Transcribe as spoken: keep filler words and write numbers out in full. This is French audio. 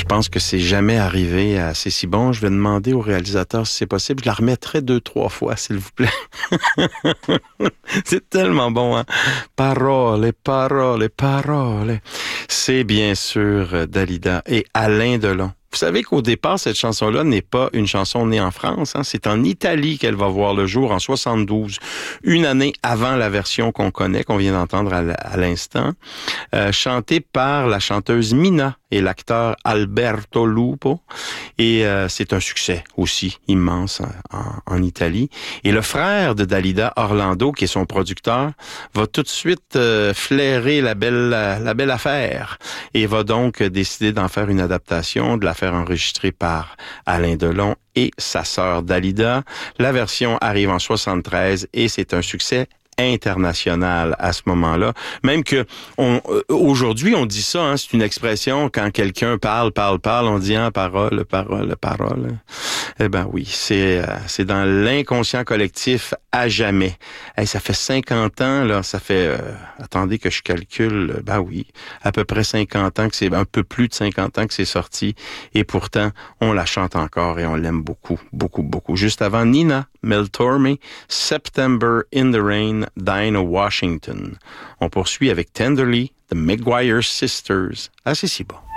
Je pense que c'est jamais arrivé à C'est si bon. Je vais demander au réalisateur si c'est possible. Je la remettrai deux, trois fois, s'il vous plaît. C'est tellement bon, hein? Parole, parole, parole. C'est bien sûr Dalida et Alain Delon. Vous savez qu'au départ, cette chanson-là n'est pas une chanson née en France. Hein? C'est en Italie qu'elle va voir le jour en soixante-douze, une année avant la version qu'on connaît, qu'on vient d'entendre à l'instant, euh, chantée par la chanteuse Mina et l'acteur Alberto Lupo. Et euh, c'est un succès aussi immense en, en Italie. Et le frère de Dalida, Orlando, qui est son producteur, va tout de suite euh, flairer la belle, la, la belle affaire et va donc décider d'en faire une adaptation, de la faire enregistrée par Alain Delon et sa sœur Dalida. La version arrive en soixante-treize et c'est un succès international à ce moment-là. Même que on, euh, aujourd'hui, on dit ça, hein, c'est une expression, quand quelqu'un parle, parle, parle, on dit hein, parole, parole, parole. Eh ben oui, c'est euh, c'est dans l'inconscient collectif à jamais. Hey, ça fait cinquante ans, là, ça fait, euh, attendez que je calcule, ben oui, à peu près cinquante ans que c'est, un peu plus de cinquante ans que c'est sorti, et pourtant, on la chante encore et on l'aime beaucoup, beaucoup, beaucoup. Juste avant, Nina Mel Torme, September in the Rain, Dinah Washington. On poursuit avec Tenderly, The McGuire Sisters. Ah, c'est si bon.